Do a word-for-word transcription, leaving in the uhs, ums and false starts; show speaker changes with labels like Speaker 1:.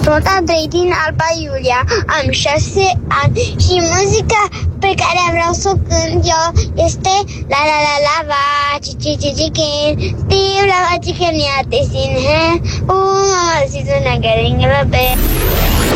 Speaker 1: Sunt Andrei din Alba Iulia, am șase ani și muzica pe care vreau să o cânt eu este La la la la va, cici cici chicken, Steve la va chicken ia te sin he, oh mama si una geringa be.